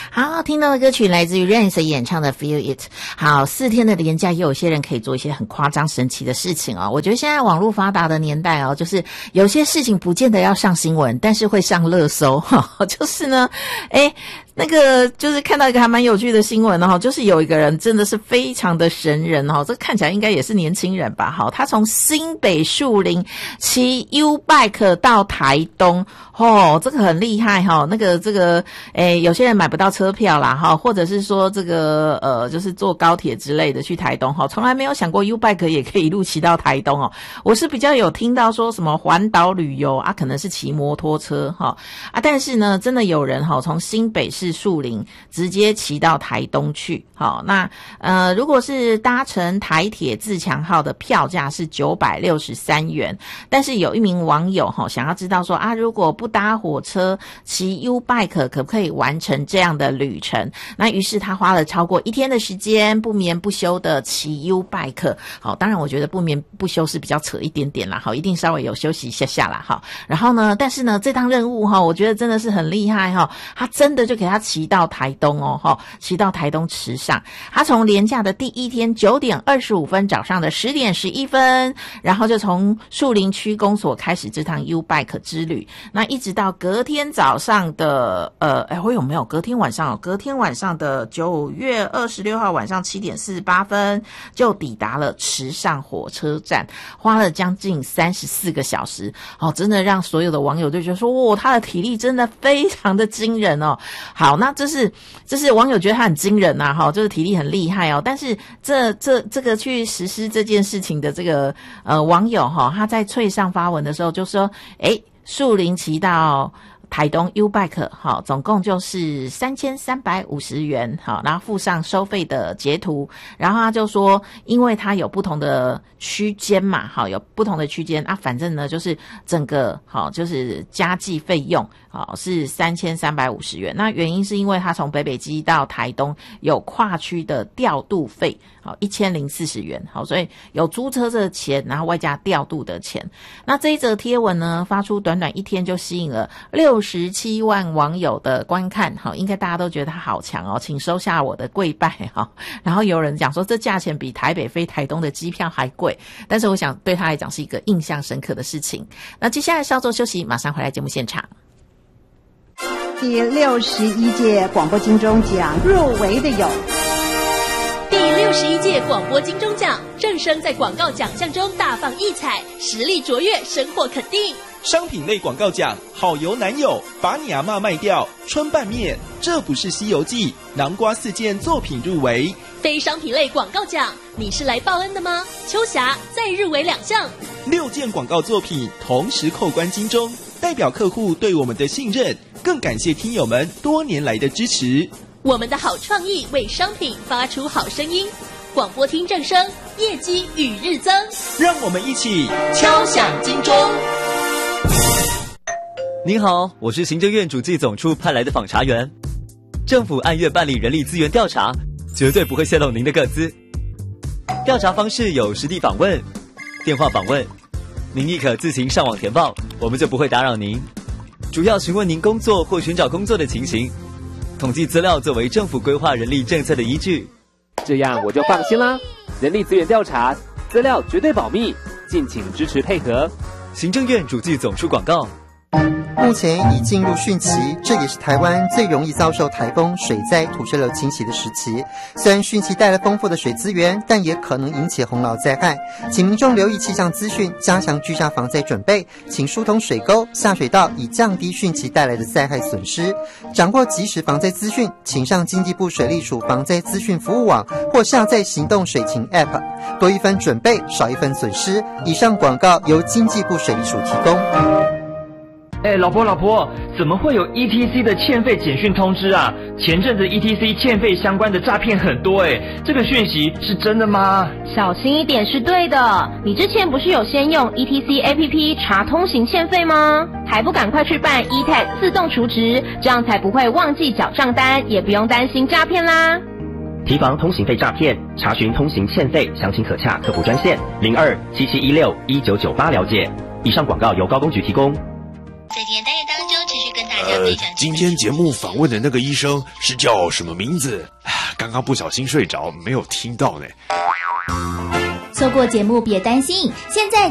好，听到的歌曲来自于 Rain 演唱的 Feel It。 好，4天的连假也有些人可以做一些很夸张神奇的事情哦。我觉得现在网络发达的年代哦，就是有些事情不见得要上新闻，但是会上热搜就是呢那个就是看到一个还蛮有趣的新闻哦，就是有一个人真的是非常的神人哦，这看起来应该也是年轻人吧。好，他从新北树林骑 U-Bike 到台东这个很厉害有些人买不到车票啦或者是说这个就是坐高铁之类的去台东从来没有想过 U-Bike 也可以一路骑到台东我是比较有听到说什么环岛旅游可能是骑摩托车但是呢真的有人从新北市树林直接骑到台东去。好，那如果是搭乘台铁自强号的票价是963元，但是有一名网友想要知道说如果不搭火车骑 U-Bike 可不可以完成这样的旅程，那于是他花了超过1天的时间不眠不休的骑 U-Bike。 好，当然我觉得不眠不休是比较扯一点点啦，好，一定稍微有休息一下啦。好，然后呢但是呢这趟任务我觉得真的是很厉害他真的就给他骑到台东骑到台东池上。他从连假的第一天9点25分早上的10点11分，然后就从树林区公所开始这趟 U-Bike 之旅，那一直到隔天早上的我有没有隔天晚上隔天晚上的9月26号晚上7点48分就抵达了池上火车站，花了将近34个小时真的让所有的网友就觉得说他的体力真的非常的惊人好，那这是网友觉得他很惊人就是体力很厉害但是这个去实施这件事情的这个网友他在脆上发文的时候就说树林骑到台东 U-Bike 好，总共就是3350元好，然后附上收费的截图，然后他就说因为他有不同的区间嘛，好，有不同的区间反正呢就是整个好就是加计费用好是3350元，那原因是因为他从北基到台东有跨区的调度费好1040元好，所以有租车的钱，然后外加调度的钱。那这一则贴文呢发出短短1天就吸引了67万网友的观看好，应该大家都觉得他好强请收下我的跪拜然后有人讲说这价钱比台北飞台东的机票还贵，但是我想对他来讲是一个印象深刻的事情。那接下来稍作休息，马上回来节目现场。 第61届广播金钟奖入围的有第61届广播金钟奖，正声在广告奖项中大放异彩，实力卓越，收获肯定。 商品类广告奖，好油男友，把你阿嬷卖掉，春拌面，这不是西游记，南瓜4件作品入围。 非商品类广告奖，你是来报恩的吗？秋霞再入围2项 ，6件广告作品同时扣关金钟，代表客户对我们的信任，更感谢听友们多年来的支持。 我们的好创意为商品发出好声音，广播听正声，业绩与日增。 让我们一起敲响金钟。 您好，我是行政院主计总处派来的访查员。政府按月办理人力资源调查，绝对不会泄露您的个资。调查方式有实地访问、电话访问，您亦可自行上网填报，我们就不会打扰您。主要询问您工作或寻找工作的情形，统计资料作为政府规划人力政策的依据。 这样我就放心啦。人力资源调查资料绝对保密，敬请支持配合。 行政院主计总处广告。 目前已进入汛期，这也是台湾最容易遭受台风、水灾、土石流侵袭的时期。虽然汛期带来丰富的水资源，但也可能引起洪涝灾害，请民众留意气象资讯，加强居家防灾准备，请疏通水沟、下水道，以降低汛期带来的灾害损失。掌握即时防灾资讯，请上经济部水利署防灾资讯服务网或下载行动水情 App， 多一分准备，少一分损失。以上广告由经济部水利署提供。 老婆，怎么会有 ETC 的欠费简讯通知啊？前阵子 ETC 欠费相关的诈骗很多这个讯息是真的吗？ 小心一点是对的。你之前不是有先用 ETC APP 查通行欠费吗？还不赶快去办 eTag 自动储值，这样才不会忘记缴账单，也不用担心诈骗啦。 提防通行费诈骗，查询通行欠费，详情可洽客服专线0277161998了解。以上广告由高工局提供。 在今天单元当中，持续跟大家今天节目访问的那个医生是叫什么名字？刚刚不小心睡着，没有听到呢。 错过节目别担心，现在